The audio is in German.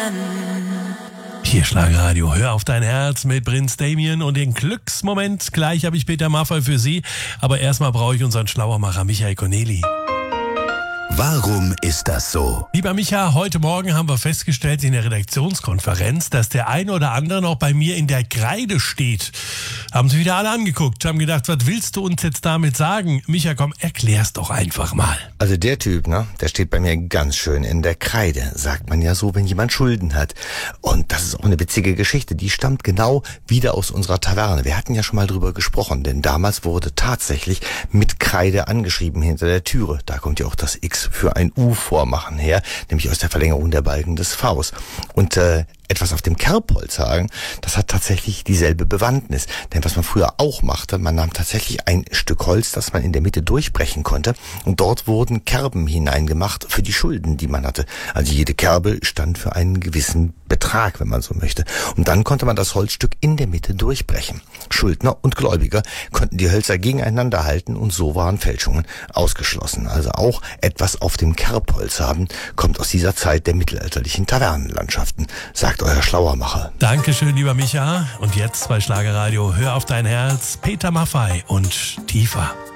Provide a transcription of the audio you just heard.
Hier Schlagerradio, hör auf dein Herz mit Prinz Damien und den Glücksmoment. Gleich habe ich Peter Maffay für Sie, aber erstmal brauche ich unseren Schlauermacher Michael Corneli. Warum ist das so? Lieber Micha, heute Morgen haben wir festgestellt in der Redaktionskonferenz, dass der eine oder andere noch bei mir in der Kreide steht. Haben sie wieder alle angeguckt, haben gedacht, was willst du uns jetzt damit sagen? Micha, komm, erklär's doch einfach mal. Also der Typ, der steht bei mir ganz schön in der Kreide, sagt man ja so, wenn jemand Schulden hat. Und das ist auch eine witzige Geschichte, die stammt genau wieder aus unserer Taverne. Wir hatten ja schon mal drüber gesprochen, denn damals wurde tatsächlich mit Kreide angeschrieben hinter der Türe. Da kommt ja auch das X für ein U vormachen her, nämlich aus der Verlängerung der Balken des Vs. Und etwas auf dem Kerbholzhaken, das hat tatsächlich dieselbe Bewandtnis. Denn was man früher auch machte, man nahm tatsächlich ein Stück Holz, das man in der Mitte durchbrechen konnte, und dort wurden Kerben hineingemacht für die Schulden, die man hatte. Also jede Kerbe stand für einen gewissen Betrag, wenn man so möchte. Und dann konnte man das Holzstück in der Mitte durchbrechen. Schuldner und Gläubiger konnten die Hölzer gegeneinander halten und so waren Fälschungen ausgeschlossen. Also auch etwas auf dem Kerbholz haben, kommt aus dieser Zeit der mittelalterlichen Tavernenlandschaften, sagt euer Schlauermacher. Dankeschön, lieber Micha. Und jetzt bei Schlagerradio, hör auf dein Herz, Peter Maffay und Tiefer.